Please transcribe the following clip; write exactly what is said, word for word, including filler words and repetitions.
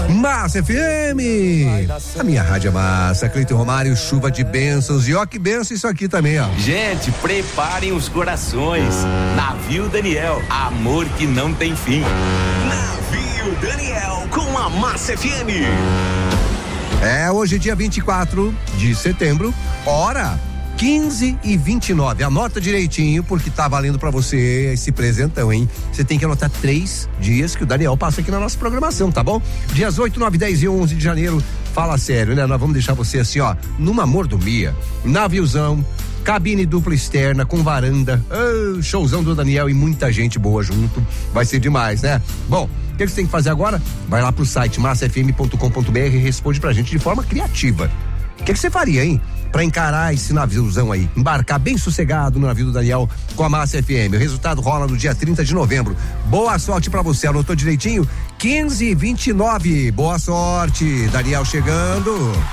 Massa F M, a minha rádio é massa. Cleiton Romário, chuva de bênçãos. E ó, que bênção isso aqui também, ó. Gente, preparem os corações. Navio Daniel, amor que não tem fim. Navio Daniel com a Massa F M. É, hoje é dia vinte e quatro de setembro, hora quinze e vinte e nove. Anota direitinho, porque tá valendo pra você esse presentão, hein? Você tem que anotar três dias que o Daniel passa aqui na nossa programação, tá bom? Dias oito, nove, dez e onze de janeiro. Fala sério, né? Nós vamos deixar você assim, ó, numa mordomia, naviozão, cabine dupla externa com varanda, oh, showzão do Daniel e muita gente boa junto. Vai ser demais, né? Bom, o que você tem que fazer agora? Vai lá pro site massa f m ponto com ponto b r e responde pra gente de forma criativa. O que, que você faria, hein? Pra encarar esse naviozão aí, embarcar bem sossegado no navio do Daniel com a Massa F M. O resultado rola no dia trinta de novembro. Boa sorte pra você, anotou direitinho? quinze e vinte e nove. Boa sorte, Daniel chegando.